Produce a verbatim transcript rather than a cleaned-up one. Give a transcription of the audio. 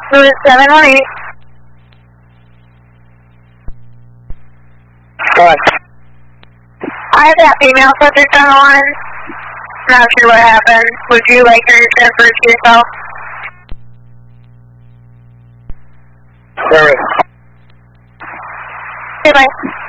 Louis seven one eight. Go ahead. I have that female subject on the line. Not sure what happened. Would you like her to refer to yourself? There is. Goodbye.